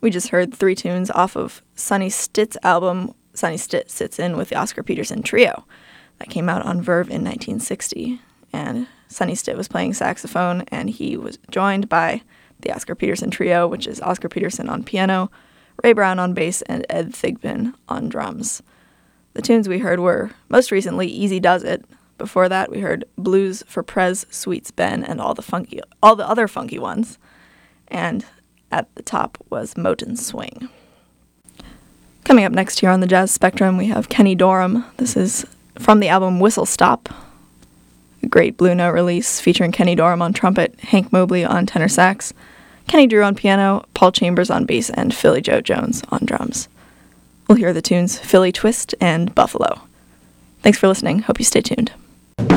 We just heard 3 tunes off of Sonny Stitt's album, Sonny Stitt Sits In with the Oscar Peterson Trio. That came out on Verve in 1960. And Sonny Stitt was playing saxophone, and he was joined by the Oscar Peterson Trio, which is Oscar Peterson on piano, Ray Brown on bass, and Ed Thigpen on drums. The tunes we heard were, most recently, Easy Does It. Before that, we heard Blues for Prez, Sweets Ben, and all the other funky ones. And at the top was Moten Swing. Coming up next here on the Jazz Spectrum, we have Kenny Dorham. This is from the album Whistle Stop, a great Blue Note release featuring Kenny Dorham on trumpet, Hank Mobley on tenor sax, Kenny Drew on piano, Paul Chambers on bass, and Philly Joe Jones on drums. We'll hear the tunes Philly Twist and Buffalo. Thanks for listening. Hope you stay tuned.